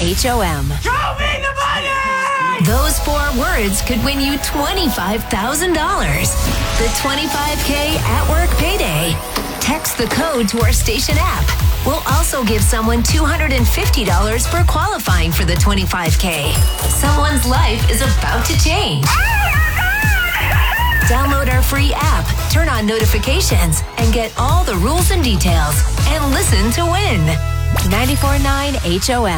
HOM. Show me the money! Those 4 words could win you $25,000. The 25K at work payday. Text the code to our station app. We'll also give someone $250 for qualifying for the 25K. Someone's life is about to change. Download our free app, turn on notifications, and get all the rules and details. And listen to win. 94.9 HOM.